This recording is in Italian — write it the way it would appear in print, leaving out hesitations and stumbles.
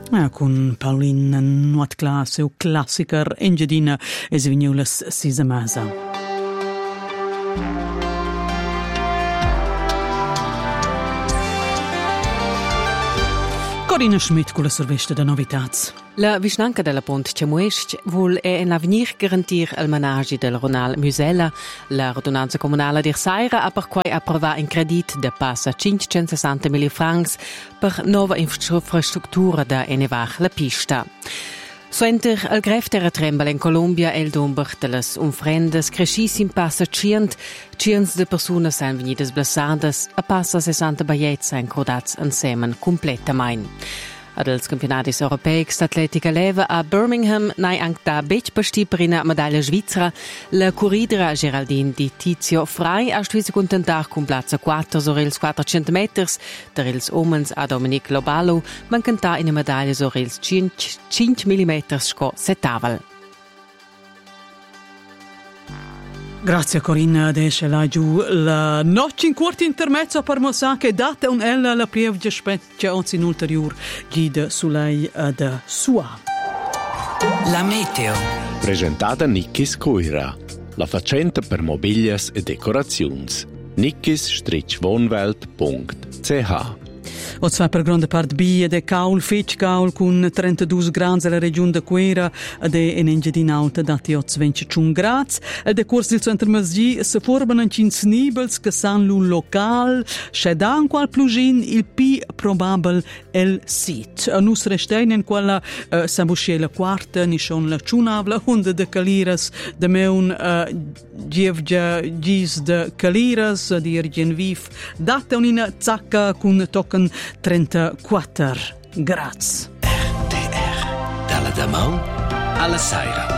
Con Pauline Nuotclass o classicer Engiadina e Svignulas Sisamasa. Corina Schmidt con la sorvesta da novitats. La vicinanza della Ponte Cemuesc vuol in l'avenir garantir il managi del Ronal Musella. La Radunanza Comunale di Saira ha per cui approvato un credito da passa 560 milioni francs per nuova infrastruttura da innevar la pista. Suenter il gref terra trembala in Colombia e il domber delle umfrendes crescissim passa cients de persone san venidas blessadas a passa 60 baiets san crodats en semen completamain. Ad els campionatis europeics d'atletica leva a Birmingham nai anche da bec pastipperina medaglia svizzera la corridera Geraldine di Tizio Frei a stuisi contentar con platza 4 sur ils 400 meters der ils omens a Dominic Loballo mancanta in medaglia sur ils 5 mm sco settavel. Grazie Corinna, adesso la giù la noce in quarto intermezzo per mostrare che data un ella la prievgia specchia anzi in ulterior guida su lei da sua. La meteo. Presentata Nickis Coira, la facenta per mobilias e decorazions. nickis-wohnwelt.ch. O zwar per grande part bia de caul, fetch caul con 32 gradi alla regione de Quera ed in Engiadina alta dati 21 gradi. E de corso del centro Masgi se formano in snibels che san l'un local, scedan qual plugin il pi probabile el sit. A nus restein in quella sabusce la quarta, ni schon la ciunavla, hunde de caliras de meun gievgia gis de caliras, di ergen vif, data unina zacca con tocken 34 gradi. RTR. Dalla Damau alla Saira.